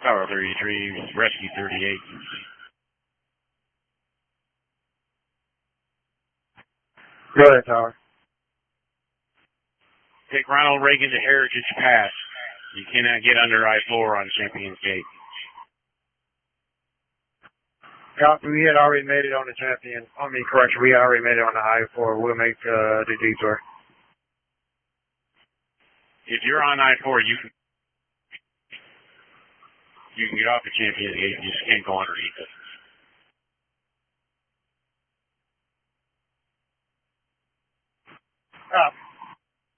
Tower 33, Rescue 38. Go ahead, Tower. Take Ronald Reagan to Heritage Pass. You cannot get under I-4 on Champions Gate. Copy, we had already made it on the Champion. Correction, we already made it on the I-4. We'll make the detour. If you're on I-4, you can get off the Champions Gate. You just can't go underneath it.